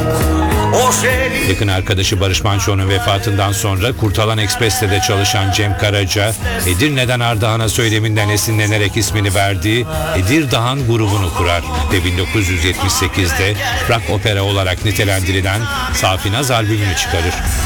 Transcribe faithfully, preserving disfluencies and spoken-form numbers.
Yakın arkadaşı Barış Manço'nun vefatından sonra Kurtalan Ekspres'te de çalışan Cem Karaca, Edirne'den Ardahan'a söyleminden esinlenerek ismini verdiği Edirdahan grubunu kurar ve bin dokuz yüz yetmiş sekizde rock opera olarak nitelendirilen Safinaz albümünü çıkarır.